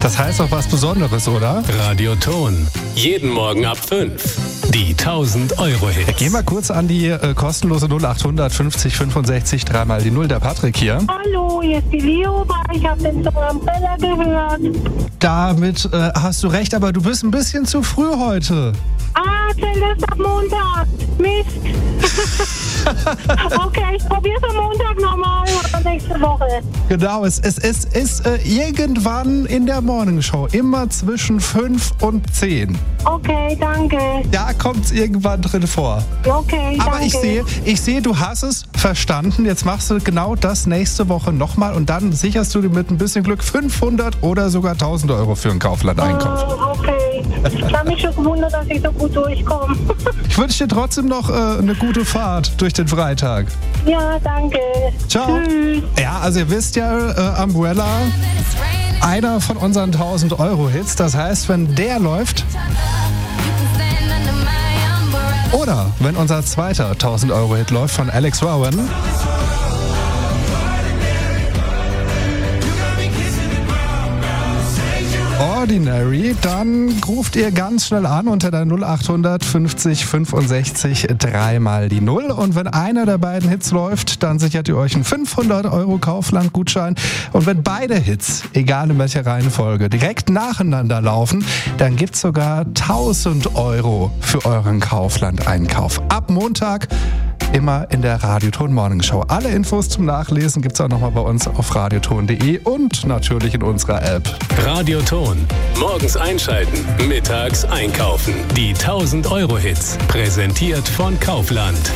Das heißt doch was Besonderes, oder? Radioton. Jeden Morgen ab 5. Die 1000-Euro-Hits. Gehen wir kurz an die kostenlose 0800 50 65 3 die 0. Der Patrick hier. Hallo, hier ist die Lioba. Ich habe den Song Umbrella gehört. Damit hast du recht, aber du bist ein bisschen zu früh heute. Zählt das ab Montag. Mist. Okay, ich probiere es am Montag nochmal oder nächste Woche. Genau, es ist irgendwann in der Morningshow, immer zwischen 5 und 10. Okay, danke. Da kommt es irgendwann drin vor. Okay, danke. Aber ich sehe, du hast es verstanden. Jetzt machst du genau das nächste Woche nochmal und dann sicherst du dir mit ein bisschen Glück 500 oder sogar 1000 Euro für einen Kaufland-Einkauf. Okay. Ich habe mich schon gewundert, dass ich so gut durchkomme. Ich wünsche dir trotzdem noch eine gute Fahrt durch den Freitag. Ja, danke. Ciao. Tschüss. Ja, also ihr wisst ja, Umbrella, einer von unseren 1000-Euro-Hits. Das heißt, wenn der läuft oder wenn unser zweiter 1000-Euro-Hit läuft von Alex Rowan, Ordinary, dann ruft ihr ganz schnell an unter der 0800 50 65 3 die 0. Und wenn einer der beiden Hits läuft, dann sichert ihr euch einen 500-Euro Kaufland-Gutschein. Und wenn beide Hits, egal in welcher Reihenfolge, direkt nacheinander laufen, dann gibt's sogar 1000 Euro für euren Kaufland-Einkauf. Ab Montag immer in der Radioton Morning Show. Alle Infos zum Nachlesen gibt's auch nochmal bei uns auf radioton.de und natürlich in unserer App. Radioton. Morgens einschalten, mittags einkaufen. Die 1000-Euro-Hits. Präsentiert von Kaufland.